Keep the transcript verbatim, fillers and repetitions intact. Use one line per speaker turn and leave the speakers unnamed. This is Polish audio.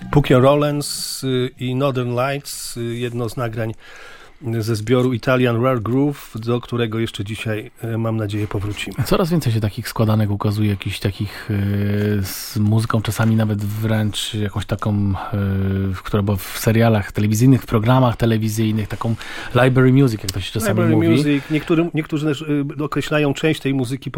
Pukiel Rollins i Northern Lights, jedno z nagrań ze zbioru Italian Rare Groove, do którego jeszcze dzisiaj, mam nadzieję, powrócimy.
Coraz więcej się takich składanek ukazuje, jakichś takich yy, z muzyką, czasami nawet wręcz jakąś taką, yy, która była w serialach telewizyjnych, w programach telewizyjnych, taką library music, jak to się czasami
library
mówi.
Music. Niektóry, niektórzy też określają część tej muzyki